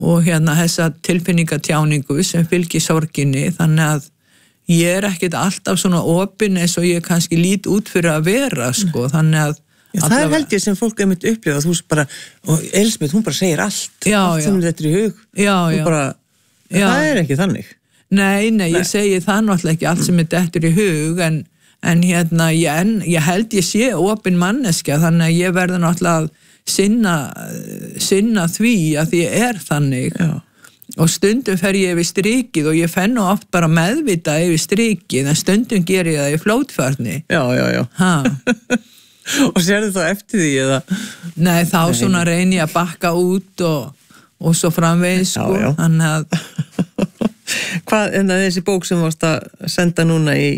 og þessa tilfinningatjáningu sem fylgir sorginni, þannig að ég ekkert alltaf svona opin eins og ég kannski lít út fyrir að vera, sko, þannig að það held ég sem fólk einmitt upplifa, þú bara, og Elísabet, hún bara segir allt sem þetta í hug, bara, það ekki þannig. Nei, ég segi það náttúrulega ekki allt sem þetta í hug, en ég held ég sé opin manneskja, þannig að ég verður náttúrulega að sinna því að ég þannig. Og stundum fer ég yfir strikið og ég fenn oft bara meðvita yfir strikið, en stundum ger ég það í flótfærni. Já. Og sérðu þá eftir því, eða? Nei, þá svona reyni ég að bakka út og svo framvegis, sko. Já. Þannig að hvað, þessi bók sem varst að senda núna í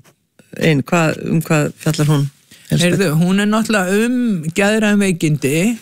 hvað fjallar hún? Heyrðu, hún náttúrulega geðræn veikindi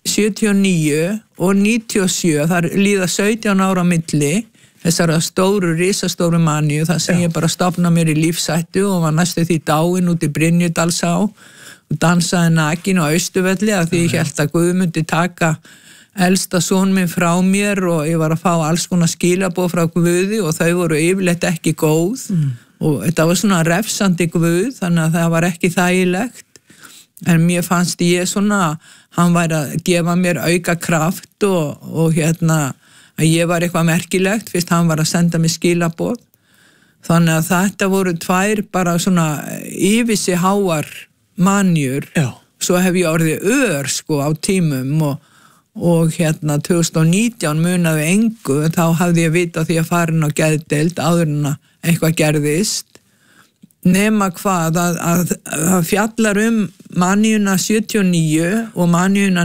79 og 97, þar líða 17 ára milli þessara risastóru maníu, það sem ég bara stofna mér í lífsættu og var næstu því dáin út í Brynjudalsá og dansaði nakin á Austurvelli af því ég hélt að Guð myndi taka elsta son minn frá mér og ég var að fá alls konar skilaboð frá Guði og þau voru yfirleitt ekki góð og þetta var svona refsandi Guð, þannig að það var ekki þægilegt, en mér fannst ég svona, hann væri að gefa mér auka kraft og að ég var eitthvað merkilegt fyrst hann var að senda mér skilaboð, þannig að þetta voru tvær bara svona yfirsi háar manjur. Svo hef ég orðið sko á tímum og 2019 munaði engu, þá hafði ég vita því að farin á geðdeild áður en að eitthvað gerðist, nema hvað að fjallar maníuna 79 og maníuna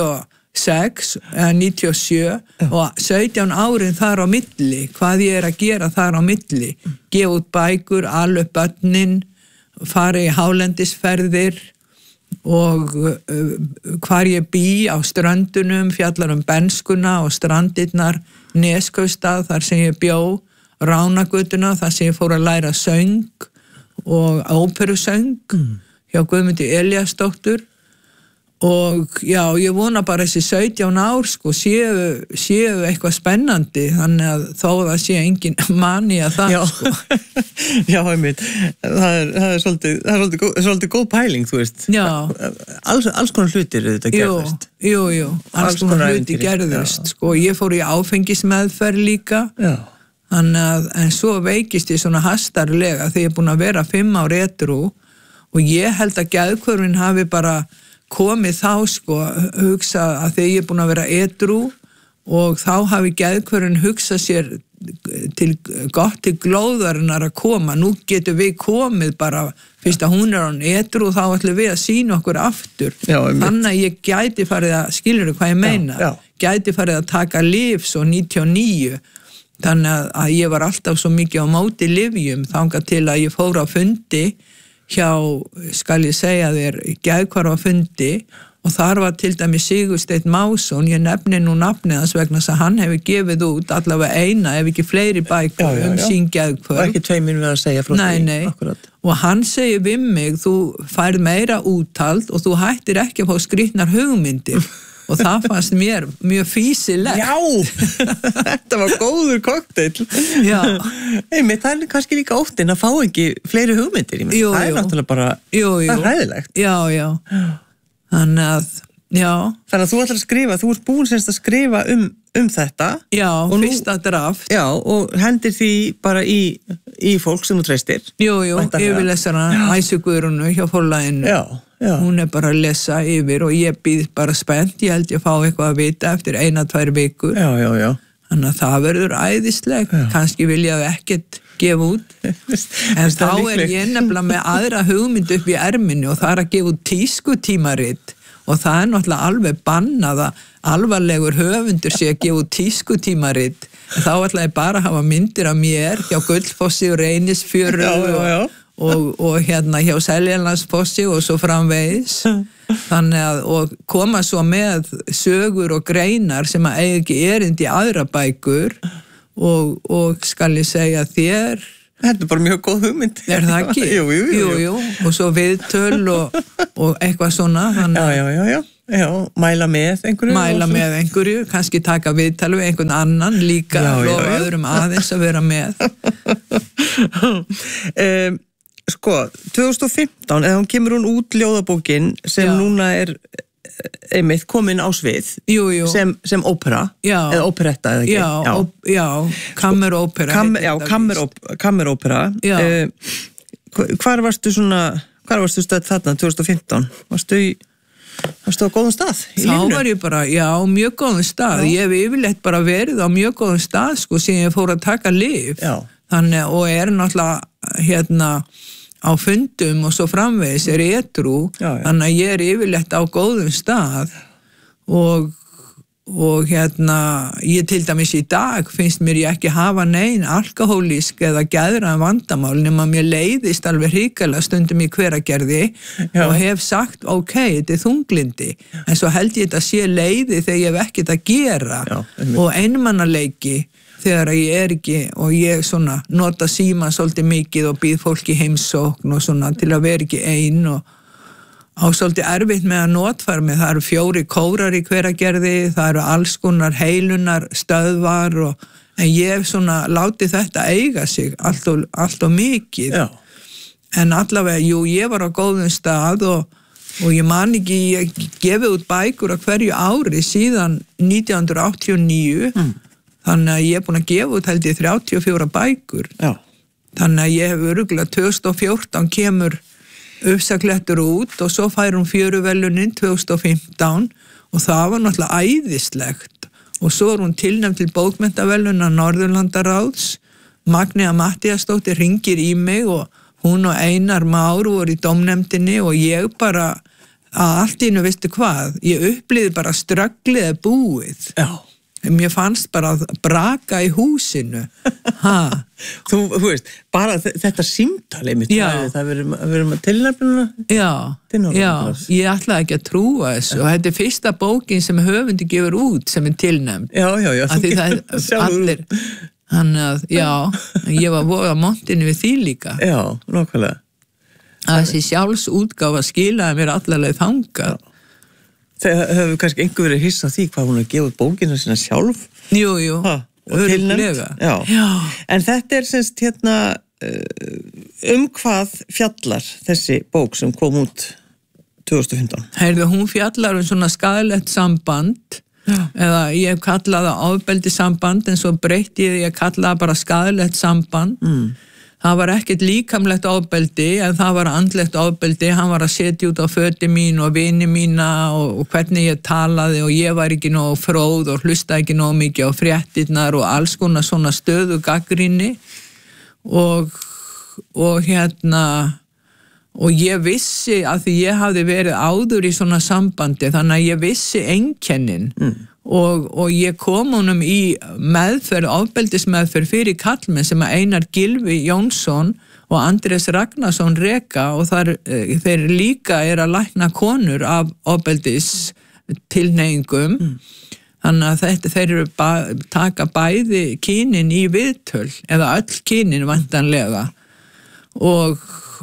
96 eða 97 og 17 árin þar á milli, hvað ég að gera þar á milli, gefa út bækur, ala upp börnin, fara í hálendisferðir og hvar ég bý á ströndunum, fjallar benskuna og strandirnar, Neskaupstað þar sem ég bjó, Ránagötuna þar sem ég fór að læra söng og óperusöng hjá Guðmundi Elíasdóttur og já, ég vona bara þessi 17 ár sko séu eitthvað spennandi, þannig að þó það sé engin manía það sko. Já, einmitt, það er svolítið góð pæling, þú veist. Já. Alls konar hlutir þetta gerðist. Jú, alls konar hluti gerðist, sko, ég fór í áfengismeðferð líka. Já. Þannig en svo veikist ég svona hastarlega þegar ég er búin að vera 5 ár edrú og ég held að geðhvörfin hafi bara komið þá sko hugsa að þegar ég er búin að vera edrú og þá hafi geðhvörfin hugsað sér gott til glóðarinnar að koma, nú getur við komið bara, fyrst að hún án edrú þá ætlum við að sýna okkur aftur. Já, þannig að ég gæti farið að, skilurðu hvað ég meina, gæti farið að taka lyf svo 99, þannig að ég var alltaf svo mikið á móti lyfjum þangað til að ég fór á fundi hjá, skal ég segja þér, geðhvarfafundi og þar var til dæmis Sigursteinn Másson, ég nefni nú nafnið hans vegna þess að hann hefur gefið út allavega eina, ef ekki fleiri bækur sín geðhvörf. Og ekki tveimur við að segja frá því. Nei. Akkurat. Og hann segir við mig, þú færð meira úthald og þú hættir ekki að fá skrýtnar hugmyndir. Og það fannst mér mjög físilegt. Já, þetta var góður kokteil. Já. Einmitt, það kannski líka óttinn að fá ekki fleiri hugmyndir. Jú, það náttúrulega bara, það hræðilegt. Já. Þannig að, já. Þannig að þú ætlar að skrifa, þú ert búin semst að skrifa þetta. Já, fyrsta draft. Já, og hendir því bara í fólk sem þú treystir. Jú, yfirlesarana, Æsu Guðrúnu hjá Forlaginu. Já. Hún bara að lesa yfir og ég býð bara spennt, ég held ég fá eitthvað að vita eftir 1-2 vikur. Já. Þannig að það verður æðisleg, kannski vilja þau ekkert gefa út, en þá ég nefnilega með aðra hugmynd upp í erminni og það að gefa út tískutímarit og það náttúrulega alveg bannað að alvarlegur höfundur sé að gefa út tískutímarit, en þá ætla ég bara að hafa myndir af mér hjá Gullfossi og Reynisfjöru og hjá Seljalandsfossi og svo framvegis, þannig að og koma svo með sögur og greinar sem að eiga ekki erindi í aðra bækur og skal ég segja þér, þetta bara mjög góð hugmynd. Það ekki? Jú, og svo viðtöl og eitthvað svona, þannig. Já. Já, mæla með einhverju, kannski taka viðtal við einhvern annan líka, lofa öðrum aðeins að vera með. Sko, 2015, eða hún kemur hún út ljóðabókin sem núna einmitt komin á svið sem ópera, eða óperetta eða ekki? Já, kammerópera. Kammerópera. Hvar varstu stödd þarna 2015? Varstu á góðum stað í lífinu? Þá var ég bara, mjög góðum stað. Ég hef yfirleitt bara verið á mjög góðum stað, sko, sem ég fór að taka lyf. Þannig, og náttúrulega, á fundum og svo framvegis edrú, þannig að ég yfirleitt á góðum stað og ég til dæmis í dag finnst mér ég ekki hafa nein alkohólísk eða geðræn vandamál nema mér leiðist alveg hrikalega stundum í Hveragerði og hef sagt þetta þunglindi, en svo held ég þetta sé leiði þegar ég hef ekkert að gera og einmannaleiki þegar ég ekki og ég svona nota síman svolítið mikið og býð fólki heimsókn og svona til að vera ekki ein og á svolítið erfitt með að notfæra mig. Það eru 4 kórar í Hveragerði, það eru alls konar heilunar stöðvar en ég hef svona látið þetta eiga sig allt og mikið. En allavega, ég var á góðum stað og ég man ekki, ég gefið út bækur á hverju ári síðan 1989 þannig að ég er búin að gefa út held ég 34 bækur. Þannig að ég hef örugglega 2014 kemur Uppsaklettur út og svo fær hún Fjöruverðlaunin 2015 og það var náttúrulega æðislegt og svo hún tilnefnd til bókmenntaverðlauna Norðurlandaráðs. Magnea Matthíasdóttir hringir í mig og hún og Einar Már voru í dómnefndinni og ég bara að allt í einu veistu hvað, ég upplýði bara strögglið búið. Mér fannst bara að braka í húsinu. Þú veist, bara þetta símtali mitt, það verðum að tilnefnuna? Já, ég ætlaði ekki að trúa þessu og þetta fyrsta bókin sem höfundi gefur út sem tilnefnd. Já, þú getur það sjálfur. Þannig að, ég var voða montinu við því líka. Já, nákvæmlega. Að þessi sjálfsútgáfa skilaði mér allarleið þangað. Þegar hefur kannski einhver verið hissa því hvað hún gefið bókina sína sjálf. Jú, og tilnefnd. Já. En þetta semst hvað fjallar þessi bók sem kom út 2015? Heyrðu, hún fjallar svona skaðlegt samband, eða ég kallaði það ofbeldissamband en svo breytti ég kallaði bara skaðlegt samband. Það var ekkert líkamlegt ofbeldi en það var andlegt ofbeldi, hann var að setja út á föti mín og vini mína og hvernig ég talaði og ég var ekki nóg fróð og hlustaði ekki nóg mikið á fréttirnar og alls konar svona stöðu gagnrýni og ég vissi að því ég hafði verið áður í svona sambandi þannig að ég vissi einkennin og ég kom honum í ofbeldismeðferð fyrir kallmenn sem að Einar Gylfi Jónsson og Andrés Ragnarsson reka og þeir líka að lækna konur af ofbeldistilhneigingum þannig að þeir eru taka bæði kynin í viðtöl eða öll kynin vantanlega og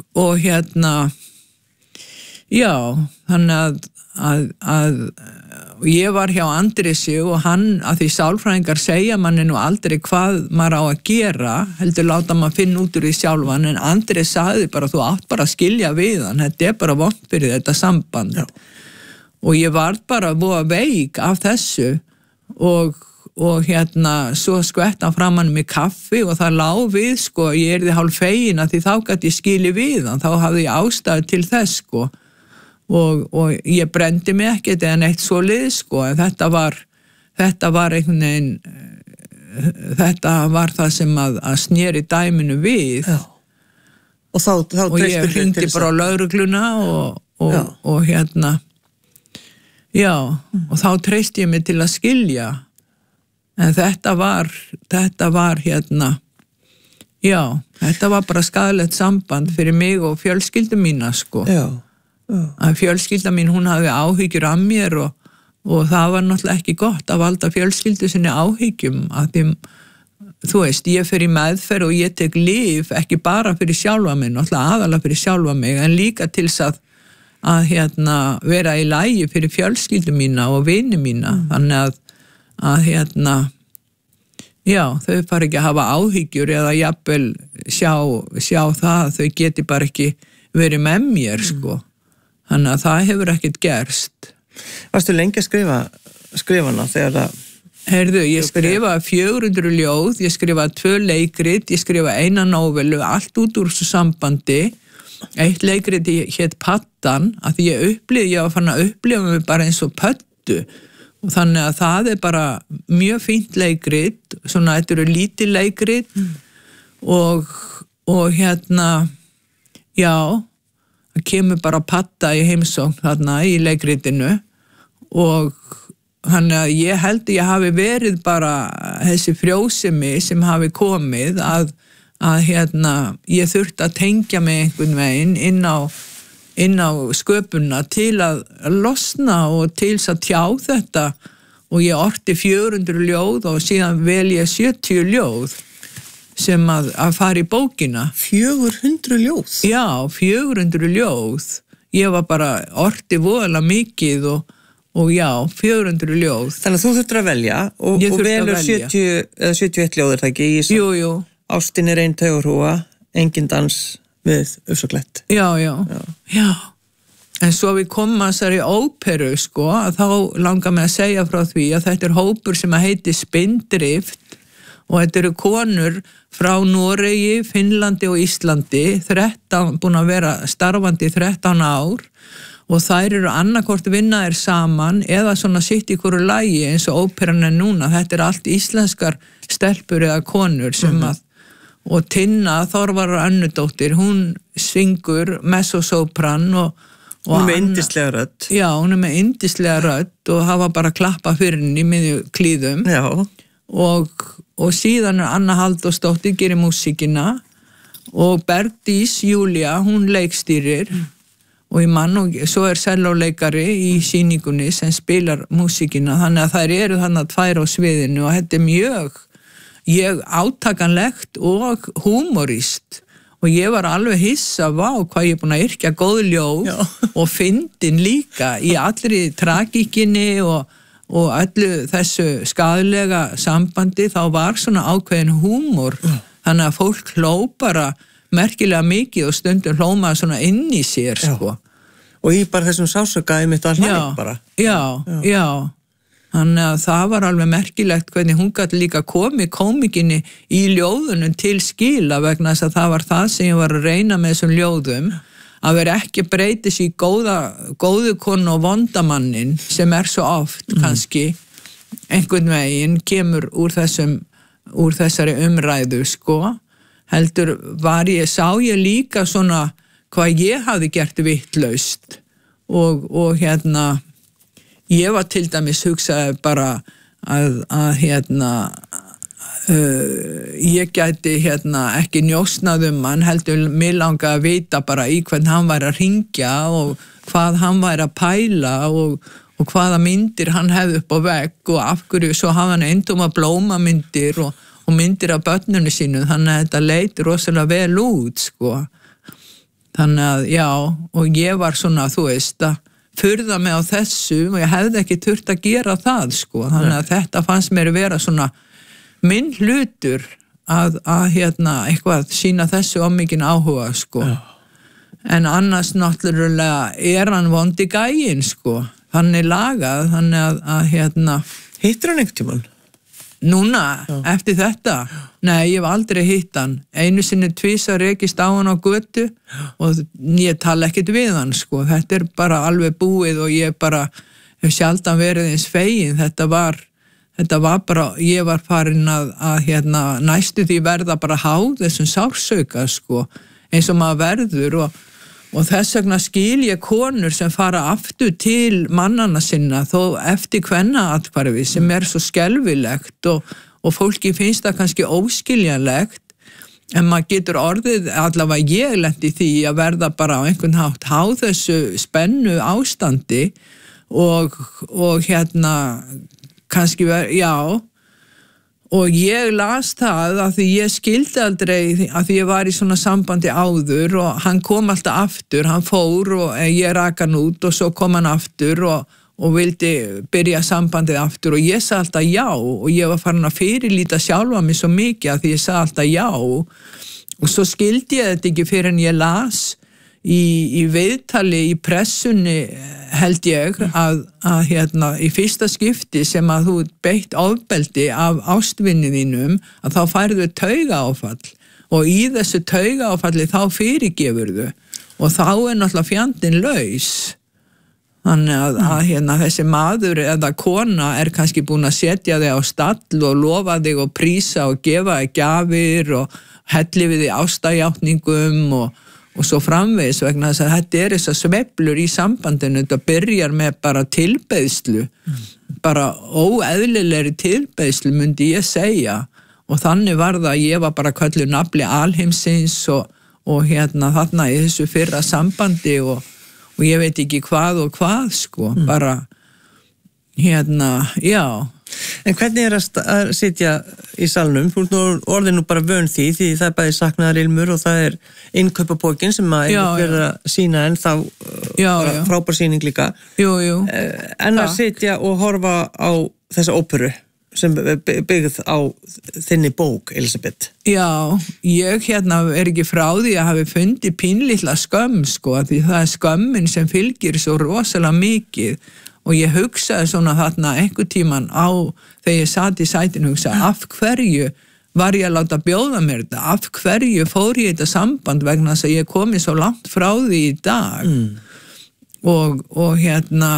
þannig að ég var hjá Andrési og hann, að því sálfræðingar segja manni nú aldrei hvað maður á að gera, heldur láta maður finna út úr því sjálfan, en Andrés sagði bara þú átt bara að skilja við hann, þetta bara vont fyrir þetta samband. Og ég var bara voða veik af þessu og svo skvett hann fram hann með kaffi og það lá við sko, ég yrði hálf fegin að því þá gæti ég skili við hann, þá hafði ég ástæðu til þess sko. Og ég brendi mig ekkert eða neitt svoleiðis sko, en þetta var einhvern veginn, þetta var það sem að sneri dæminu við. Og þá og ég hringdi bara á lögregluna og og þá treysti ég mig til að skilja, en þetta var þetta var bara skaðlegt samband fyrir mig og fjölskyldu mína sko. Að fjölskylda mín, hún hafði áhyggjur af mér og það var náttúrulega ekki gott að valda fjölskyldu sinni áhyggjum að því, þú veist, ég fer í meðferð og ég tek lyf ekki bara fyrir sjálfa mig, náttúrulega aðalega fyrir sjálfa mig en líka til þess að vera í lagi fyrir fjölskyldu mína og vini mína, þannig að já, þau fara ekki að hafa áhyggjur eða jafnvel sjá það að þau geti bara ekki verið með mér, sko. Þannig að það hefur ekkert gerst. Varstu lengi að skrifa hana þegar það... Heyrðu, ég skrifaði 400 ljóð, ég skrifaði 2 leikrit, ég skrifaði 1 nóvelu, allt út úr þessu sambandi. Eitt leikrit hét Pattan, að því ég var fann að upplifa mig bara eins og pöttu. Og þannig að það bara mjög fínt leikrit, svona þetta eru lítið leikrit og já, það kemur bara patta í heimsókn þarna í leikritinu og þannig að ég held ég hafi verið bara þessi frjósemi sem hafi komið að ég þurfti að tengja mig einhvern veginn inn á sköpunna til að losna og til að tjá þetta og ég orti 400 ljóð og síðan vel ég 70 ljóð sem að fara í bókina. 400 ljóð? Já, 400 ljóð. Ég var bara orti voðalega mikið og já, 400 ljóð. Þannig að þú þurftir að velja og velur 70 eða 71 ljóð er það ekki í þessu? Jú. Ástin er ein taugurhúfa, engin dans við Ufsaklett. Já. En svo við komum að þessari óperu, sko, að þá langar mig að segja frá því að þetta hópur sem heiti Spindrift og þetta eru konur frá Noregi, Finnlandi og Íslandi, búin að vera starfandi 13 ár og þær eru annarkvort vinnaðir saman eða svona sitt í hverju lagi eins og óperan er núna. Þetta er allt íslenskar stelpur eða konur sem og Tinna Þorvarar Önnudóttir, hún syngur mezzosopran og hún er með yndislega rödd. Já, hún er með yndislega rödd og hafa bara klappað fyrir henni í miðju klíðum. Já. Og síðan er Anna Halldórsdóttir gerir músíkina og Bergdís Júlia, hún leikstýrir og svo er sellóleikari í sýningunni sem spilar músíkina, þannig að þær eru þannig 2 á sviðinu og þetta er mjög átakanlegt og húmorist og ég var alveg hissa hvað ég er búin að yrkja góð ljóð og fyndin líka í allri tragíkinni og öllu þessu skaðlega sambandi, þá var svona ákveðin húmor þannig að fólk hló bara merkilega mikið og stundum hlómaði svona inn í sér, sko. Og í bara þessum sásökaði mitt að hlæg bara. Já. Þannig að það var alveg merkilegt hvernig hún gat líka komið kómikinni í ljóðunum til skila vegna þess að það var það sem ég var að reyna með þessum ljóðum að vera ekki breytis í góðu konu og vondamannin sem er svo oft kannski einhvern veginn kemur úr þessari umræðu, sko. Heldur sá ég líka svona hvað ég hafði gert vitlaust og ég var til dæmis hugsaði bara að ég gæti ekki njósnað hann, heldur mig langa að vita bara í hvern hann væri að hringja og hvað hann væri að pæla og hvaða myndir hann hefði upp á vegg og af hverju svo hafa hann eindóma blómamyndir og myndir af börnunum sínu, þannig að þetta leit rosalega vel út, sko. Þannig að, já, og ég var svona, þú veist, að furða mig á þessu og ég hefði ekki þurft að gera það, sko. Þannig að þetta fannst mér vera svona minn hlutur að eitthvað sína þessu mikinn áhuga, sko. Já. En annars náttúrulega er hann vondi gæinn, sko. Þannig lagað, þannig að Hittir hann einhvern tímann? Núna, eftir þetta? Nei, ég hef aldrei hitt hann. Einu sinni tvisvar rekist á hann á götu og ég tala ekkert við hann, sko. Þetta er bara alveg búið og ég bara hef sjaldan verið eins fegin. Þetta var bara, ég var farin að næstu því verða bara háð þessum sársauka, sko, eins og maður verður og þess vegna skil ég konur sem fara aftur til mannana sinna þó eftir kvennaathvarfi sem er svo skelfilegt og fólki finnst það kannski óskiljanlegt en maður getur orðið, allavega ég lenti því að verða bara á einhvern hátt háð þessu spennu ástandi og kannski já Og ég las það að því ég skildi aldrei að því ég var í svona sambandi áður og hann kom alltaf aftur, hann fór og ég rak hann út og svo kom hann aftur og vildi byrja sambandið aftur og ég sagði alltaf já og ég var farin að fyrirlíta sjálfa mig svo mikið að því ég sagði alltaf já og svo skildi ég þetta ekki fyrir en ég las í viðtali í pressunni held ég að hérna í fyrsta skipti sem að þú beitt ofbeldi af ástvinni þínum að þá færðu taugaáfall og í þessu taugaáfalli þá fyrirgefurðu og þá náttúrulega fjandinn laus þannig að hérna þessi maður eða kona kannski búin að setja þig á stall og lofa þig og prísa og gefa þig gjafir og helli við þig ástajátningum og svo framvegis vegna þess að þetta þessar sveiflur í sambandinu, þetta byrjar með bara tilbeiðslu, bara óeðlilegri tilbeiðslu myndi ég segja og þannig var það að ég var bara kölluð nafli alheimsins og hérna þarna í þessu fyrra sambandi og ég veit ekki hvað og hvað sko, bara hérna, já. En hvernig að sitja í salnum? Þú orðið nú bara vön því það bæði saknaðarilmur og það innkaupapókin sem að verða að sína en þá frábær sýning líka. Jú. En að sitja og horfa á þessa óperu sem byggð á þinni bók, Elisabeth. Já, ég ekki frá því að hafi fundið pínlitla skömm sko, því það skömmin sem fylgir svo rosalega mikið. Og ég hugsaði svona þarna einhver tíman þegar ég sat í sætinu hugsaði af hverju var ég að láta bjóða mér þetta, af hverju fór ég þetta samband vegna þess að ég komið svo langt frá því í dag og hérna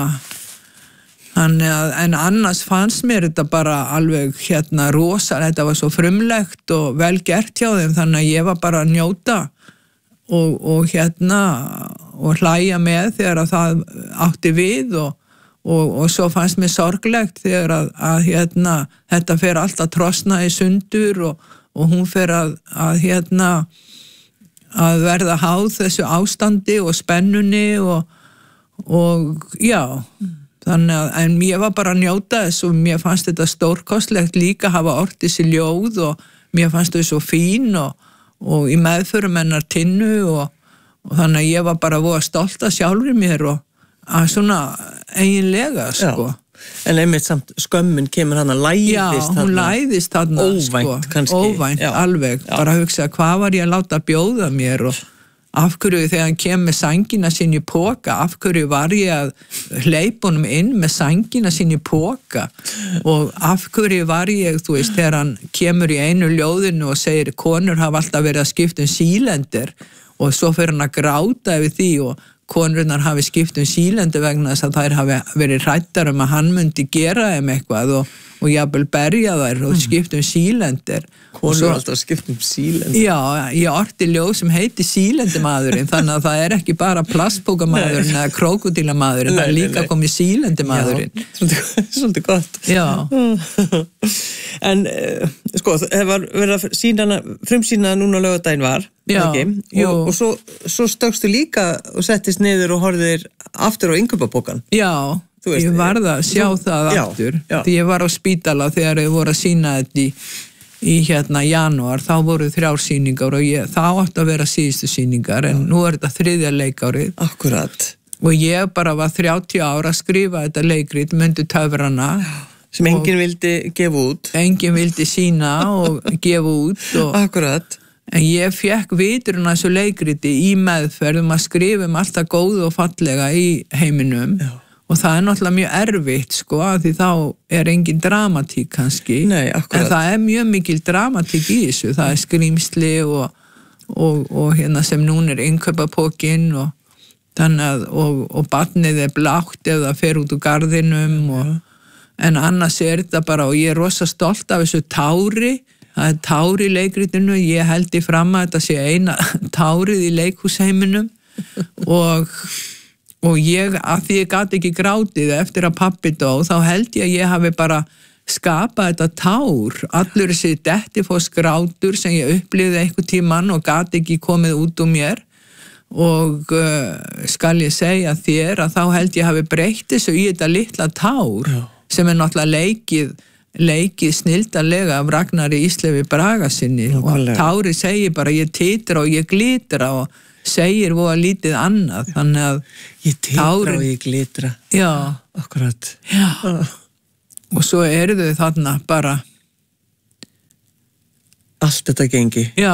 en annars fannst mér þetta bara alveg rosalega, þetta var svo frumlegt og vel gert hjá þeim þannig að ég var bara að njóta og hlæja með þegar að það átti við og svo fannst mér sorglegt þegar að þetta fer alltaf trosna í sundur og hún fer að verða háð þessu ástandi og spennunni og já þannig að en ég var bara að njóta þess og mér fannst þetta stórkostlegt líka að hafa ort þessi ljóð og mér fannst þau svo fín og í meðförum hennar Tinnu og þannig að ég var bara voða stolt að sjálfri mér og að svona eiginlega sko. En einmitt samt skömmin kemur hann að læðist hún læðist hann óvænt sko, kannski óvænt alveg, bara að hugsa hvað var ég að láta bjóða mér og af hverju þegar hann kem með sængina sín í poka, af hverju var ég að hleypa honum inn með sængina sín í poka og af hverju var ég, þú veist, þegar hann kemur í einu ljóðinu og segir konur hafa alltaf verið að skipta sílendir og svo fyrir hann að gráta yfir því og konurnar hafi skipt sílendi vegna þess að þær hafi verið hrættar að hann myndi gera þeim eitthvað og jafnvel berja þær og skipt sílendir. Konur alltaf skipt sílendi? Já, ég orti ljóð sem heiti sílendimaðurinn, þannig að það ekki bara plastbókamaðurinn eða krókódílamaðurinn, það líka komið sílendimaðurinn. Svolítið gott. Já. En sko, það var verið að frumsýna núna laugardaginn var, og svo stökkstu líka og settist niður og horfðir aftur á innkaupapókann. Já, ég varð að sjá það aftur, því ég var á spítala þegar ég voru að sýna þetta í janúar, þá voru 3 sýningar og þá átti að vera síðustu sýningar, en nú þetta 3. leikárið. Akkurat. Og ég bara var 30 ára að skrifa þetta leikrit, Mundu töfrana. Sem enginn vildi gefa út. Enginn vildi sýna og gefa út. Akkurat. En ég fekk viturinn að þessu leikriti í meðferð að skrifa alltaf góðu og fallega í heiminum. Já. Og það náttúrulega mjög erfitt sko, því þá engin dramatík kannski. Nei, akkurat. En það mjög mikil dramatík í þessu. Það skrýmsli og sem núna innkaupapókin og barnið blátt ef það fer út úr garðinum en annars þetta bara og ég rosa stolt af þessu tári. Það tár í leikritinu, ég held í fram að þetta sé eina tárið í leikhúsheiminum og ég, að því ég gat ekki grátið eftir að pabbi dó, þá held ég að ég hafi bara skapað þetta tár, allur þessi Dettifoss grátur sem ég upplifði einhvern tímann og gat ekki komið út úr mér og skal ég segja þér að þá held ég hafi breytt þessu í þetta litla tár sem náttúrulega leikið leikið snildarlega af Ragnari Íslefi Bragasinni og Tári segir bara ég titra og ég glitra og segir voða lítið annað, þannig að ég titra og ég glitra. Já. Akkurat. Já. Og svo eru þau þarna bara allt þetta gengi. Já.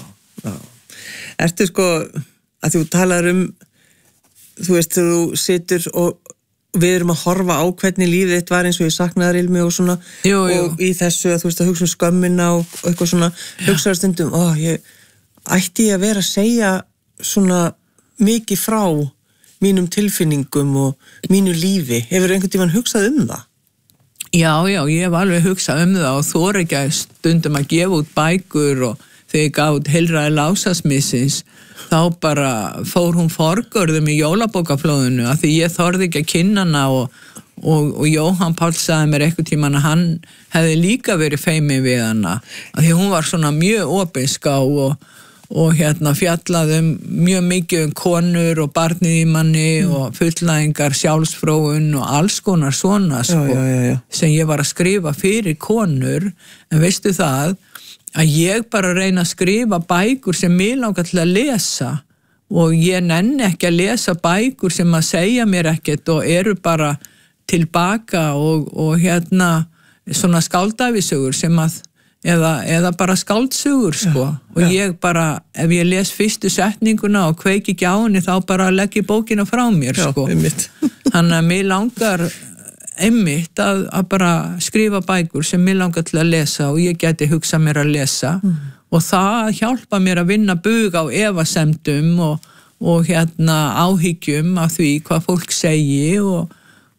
Ertu sko að þú talar þú veist, þegar þú situr og við erum að horfa á hvernig lífið þitt var eins og ég saknaðar Ilmi og svona og í þessu að þú veist að hugsa skömmina og eitthvað svona, hugsaður stundum ætti ég að vera að segja svona mikið frá mínum tilfinningum og mínu lífi, hefur einhvern tímann hugsað það? Já, ég hef alveg hugsað það og þor ekki að stundum að gefa út bækur og þegar ég gaf út Heilræði Lásasmissins þá bara fór hún forgörðum í jólabókaflóðinu af því ég þorði ekki að kynna hana og Jóhann Páll sagði mér eitthvað tímann að hann hefði líka verið feiminn við hana af því hún var svona mjög opinská og fjallaði mjög mikið konur og barnið í manni og fullnægingar, sjálfsfróun og alls konar svona sem ég var að skrifa fyrir konur en veistu það að ég bara reyna að skrifa bækur sem mig langar til að lesa og ég nenni ekki að lesa bækur sem að segja mér ekkert og eru bara tilbaka og svona skáldæfisögur sem að eða bara skáldsögur sko og ég bara, ef ég les fyrstu setninguna og kveiki ekki á henni þá bara legg ég bókina frá mér sko þannig að mig langar einmitt að bara skrifa bækur sem mig langar til að lesa og ég geti hugsað mér að lesa og það hjálpa mér að vinna bug á efasemdum og áhyggjum af því hvað fólk segi og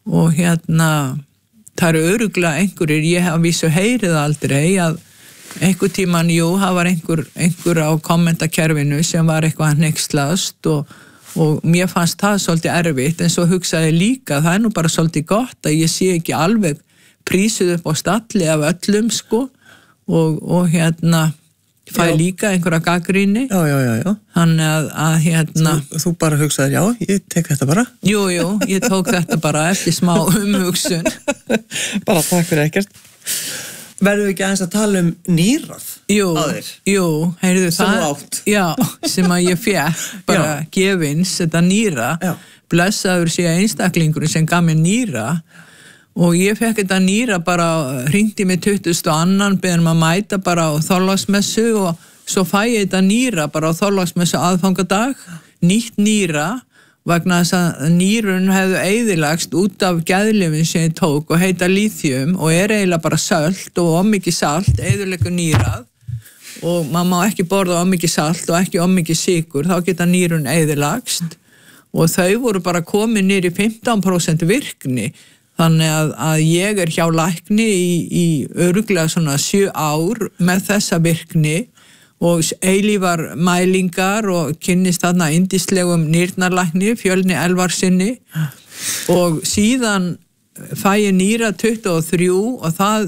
það eru örugglega einhverjir, ég hef vísu heyrið aldrei að einhver tíman, það var einhver á kommentakerfinu sem var eitthvað hneykslast og mér fannst það svolítið erfitt en svo hugsaði ég líka, það nú bara svolítið gott að ég sé ekki alveg prísuð upp á stalli af öllum sko og fæ líka einhverja gagnrýni. Já. Þannig að Þú bara hugsaðir, ég tek þetta bara. Jú, ég tók þetta bara eftir smá umhugsun. Bara takk fyrir ekkert. Verðum við ekki aðeins að tala nýrað áður? Jú, heyrðu sem þú átt. Já, sem að ég fékk bara gefins, þetta nýra blessaður sé einstaklingur sem gaf mér nýra og ég fekk þetta nýra bara hringdi mig 22. beðum að mæta bara á Þorláksmessu og svo fæ ég þetta nýra bara á Þorláksmessu aðfangadag nýtt nýra vegna þess að nýrun hefðu eyðilagst út af geðlyfin sem ég tók og heita lithium og eiginlega bara salt og mikið salt, eyðileggur nýrað og maður má ekki borða mikið salt og ekki mikið sykur, þá geta nýrun eyðilagst og þau voru bara komin niður í 15% virkni þannig að ég hjá lækni í örugglega svona 7 ár með þessa virkni og eilífar mælingar og kynnist þarna yndislegum nýrnarlækni, Fjölni Elvarsinni og síðan fæ ég nýra 23 og það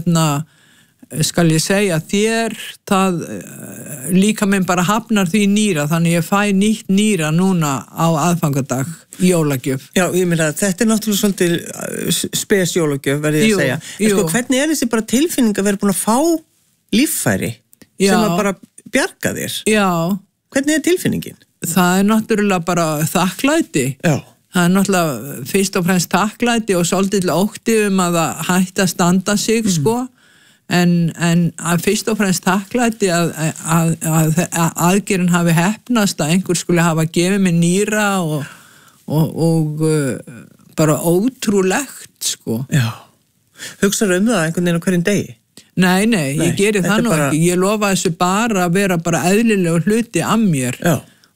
skal ég segja þér það líka minn bara hafnar því nýra þannig ég fæ nýtt nýra núna á aðfangadag jólagjöf. Já, ég meina þetta náttúrulega svolítið spes jólagjöf verði ég að segja. Sko, hvernig þessi bara tilfinning að vera búin að fá líffæri? Sem að bara bjarga þér. Já. Hvernig tilfinningin? Það náttúrulega bara þakklæti. Já. Það náttúrulega fyrst og fremst þakklæti og svolítið ótti að það hætti að standa sig sko. En að fyrst og fremst þakklæti að aðgerðin hafi heppnast að einhver skulle hafa gefið mér nýra og bara ótrúlegt sko. Já. Hugsaðu það einhvern veginn á hverjum degi? Nei, ég geri það nú ekki. Ég lofa þessu bara að vera bara eðlilegur hluti af mér. Já.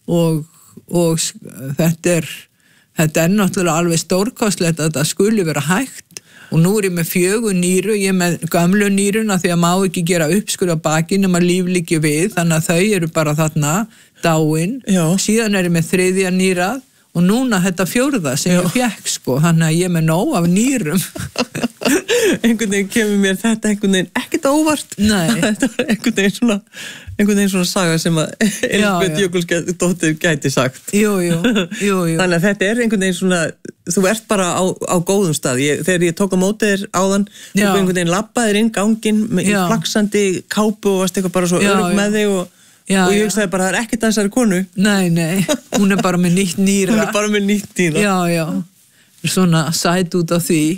Og þetta er náttúrulega alveg stórkostlegt að þetta skuli vera hægt og nú ég með 4 nýru, ég með gömlu nýruna því að má ekki gera uppskurð á baki nema líflíki við, þannig að þau eru bara þarna dáin. Já. Síðan ég með 3. nýrað og núna þetta 4. sem ég fékk sko, þannig að ég er með nóg af nýrum. Einhvern veginn kemur mér þetta einhvern veginn ekkert óvart. Nei. Þetta var einhvern veginn svona saga sem að Elísabet Jökulsdóttir gæti sagt. Jú. Þannig að þetta er einhvern veginn svona, þú ert bara á góðum stað. Þegar ég tók á móti þér áðan, þú einhvern veginn labbaðir inn ganginn í flaksandi kápu og varst eitthvað bara svo örugg með þig og ég hugsaði bara, það er ekkert að þessari konu. Nei, hún er bara með nýtt nýra. Hún er bara með nýtt nýra. Já, svona sæt út af því.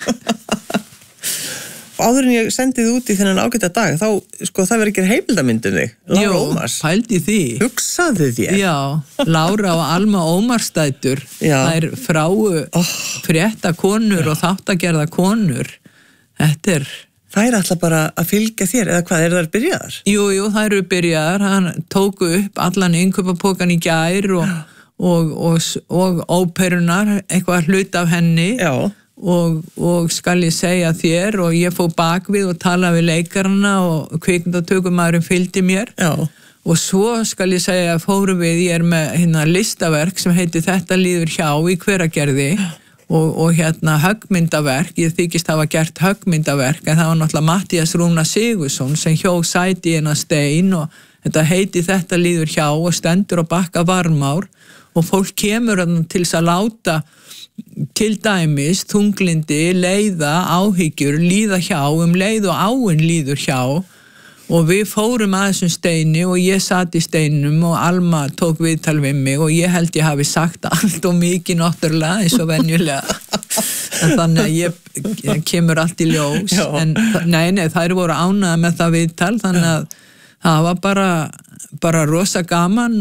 Áður en ég sendið út í þennan ágæta dag, þá, sko, það verður ekki heimildamyndin þig. Lára Ómars. Já, pældi því. Hugsaðu þér. Já, Lára og Alma Ómarsdætur. Það er frétta konur og þáttagerða konur. Þetta er... Það er alltaf bara að fylgja þér, eða hvað, þær byrjaðar? Jú, það eru byrjaðar. Hann tóku upp allan innkaupapokan í gær og óperunar, eitthvað hlut af henni. Já. Og skal ég segja þér og ég fór bakvið og tala við leikarana og kvikmyndatökumaðurinn fylgdi mér. Já. Og svo skal ég segja að fórum við, ég er með listaverk sem heitir Þetta líður hjá í Hveragerði og höggmyndaverk, ég þykist hafa gert höggmyndaverk en það var náttúrulega Matthías Rúnar Sigurðsson sem hjó sæti í eina stein og þetta heiti Þetta líður hjá og stendur á bakka Varmár og fólk kemur til þess að láta til dæmis þunglindi, leiða, áhyggjur, líða hjá leið og áin líður hjá og við fórum að þessum steini og ég sat í steinum og Alma tók viðtal við mig og ég held ég hafi sagt allt og mikið náttúrulega eins og venjulega en þannig að ég kemur allt í ljós en nei, þær voru ánægðar með það viðtal þannig að það var bara rosa gaman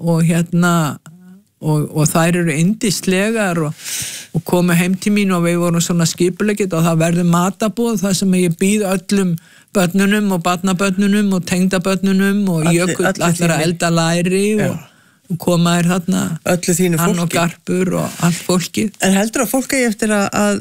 og þær eru yndislegar og komu heim til mín og við vorum svona skipulegit og það verður matabóð þar sem ég býð öllum börnunum og barnabörnunum og tengdabörnunum og Jökull ætlar að elda læri og koma þér þarna hann og Garpur og allt fólkið. En heldur að fólk eigi eftir að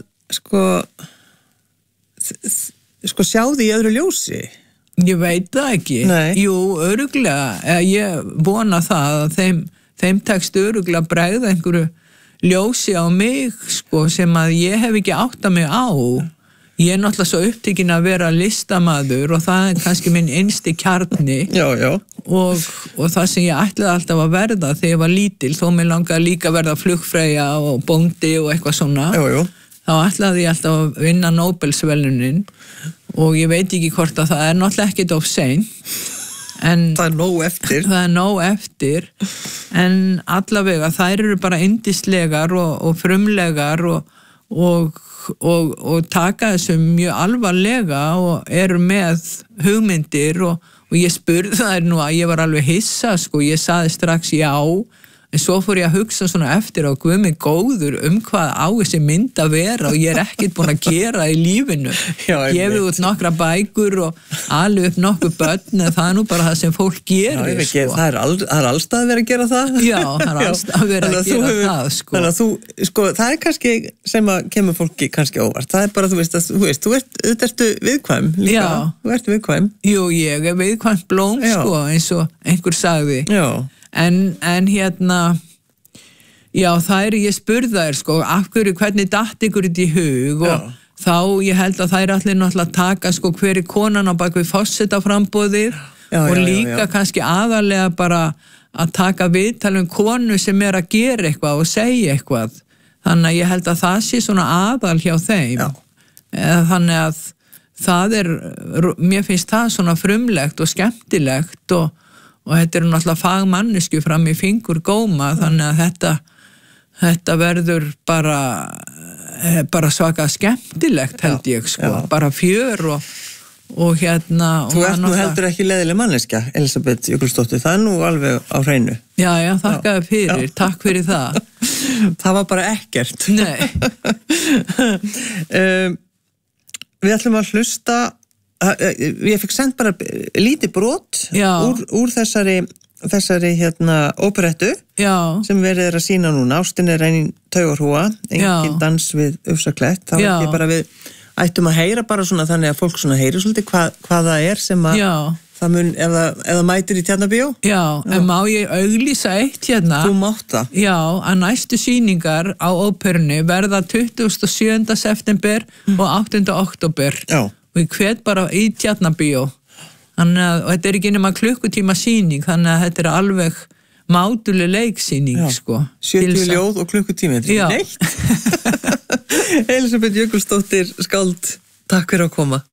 sko sjá því í öðru ljósi? Ég veit það ekki. Nei. Jú, örugglega. Ég vona það að þeim tekst örugglega bregða einhverju ljósi á mig sko, sem að ég hef ekki áttað mig á. Ég er náttúrulega svo upptekinn að vera listamaður og það er kannski minn innsti kjarni. Já. Og það sem ég ætlaði alltaf að verða þegar ég var lítil, þó mér langaði líka að verða flugfreyja og bóndi og eitthvað svona. Jú. Þá ætlaði ég alltaf að vinna Nóbelsverðlaunin og ég veit ekki hvort að það er náttúrulega ekkert of seint. Það er nóg eftir. Það er nóg eftir, en allavega þær eru bara yndislegar og frumlegar og taka þessu mjög alvarlega og eru með hugmyndir og ég spurði þær nú að ég var alveg hissa sko, ég saði strax já. En svo fór ég að hugsa svona eftir á Guð minn góður hvað á þessi mynd að vera og ég er ekkert búin að gera í lífinu. Gefið út nokkra bækur og alveg upp nokkuð börn en það er nú bara það sem fólk gerir. Sko. Það er allstað verið að gera það. Já, það er allstað verið að gera það. Sko. Þannig að það er kannski sem að kemur fólki kannski óvart. Það er bara, þú ertu viðkvæm líka. Já. Þú ert viðkvæm. Jú, ég er viðkvæmt blóm sko, eins og einhver sagði. Já. En já, ég spurði þær sko, hvernig datt ykkur þetta í hug og þá ég held að þær allir náttúrulega taka sko hver er konan á bak við forsetaframboðið og líka kannski aðalega bara að taka viðtal konu sem er að gera eitthvað og segja eitthvað. Þannig að ég held að það sé svona aðal hjá þeim. Þannig að það mér finnst það svona frumlegt og skemmtilegt og þetta er náttúrulega fagmannesku fram í fingur góma þannig að þetta verður bara svaka skemmtilegt held ég sko, bara fjör og Þú ert nú heldur ekki leiðileg manneskja, Elísabet Jökulsdóttir, það er nú alveg á hreinu. Já, þakkaði fyrir, takk fyrir það. Það var bara ekkert. Nei. Við ætlum að hlusta, ég fikk sent bara lítið brot úr þessari óperettu sem verið er að sína núna. Ástin er einin taugarhúa, engin dans við Ufsaklett. Þá ekki bara við ættum að heyra bara svona þannig að fólk svona heyri svolítið hvað það er sem að það mun, ef það mætir í Tjarnarbíó? Já, en má ég auglýsa eitt hérna? Þú mátt það. Já, að næstu sýningar á óperunni verða 27. september og 8. október. Já. Og ég hvet bara í Tjarnarbíó. Þannig að, og þetta ekki nema klukkutíma sýning, þannig að þetta alveg mátuleg leiksýning, sko. 70 ljóð og klukkutími, þetta neitt. Elisabeth Jökulsdóttir, skáld, takk fyrir að koma.